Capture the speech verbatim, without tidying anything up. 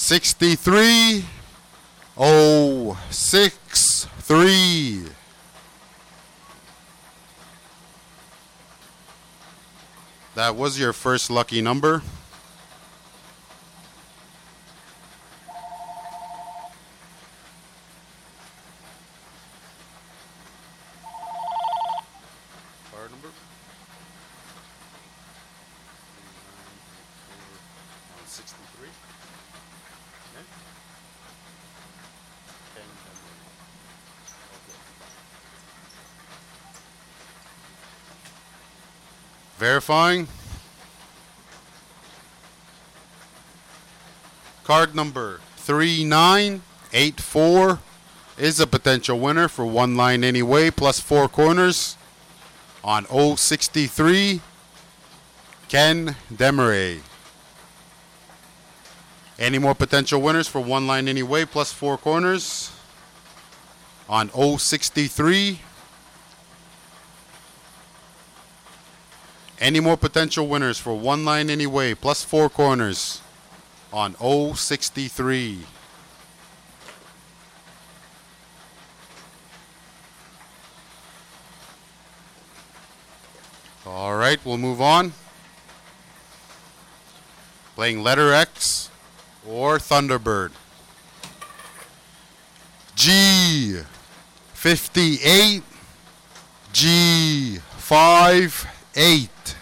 sixty-three oh six three. That was your first lucky number. Card number? sixty-three. Okay. ten, okay. Verifying. Card number three nine eight four is a potential winner for one line anyway plus four corners on oh sixty-three, Ken Demaray. Any more potential winners for one line anyway plus four corners on oh sixty-three? Any more potential winners for one line anyway plus four corners on oh sixty-three? All right, we'll move on. Playing letter X or Thunderbird. G fifty-eight, G five eight.